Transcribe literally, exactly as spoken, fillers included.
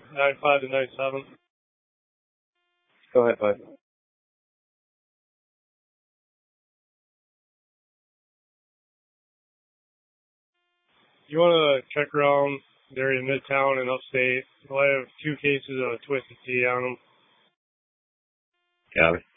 nine five to nine seven. Go ahead, bud. You want to check around the area of Midtown and Upstate. Well, I have two cases of Twisted Tea on them. Got it.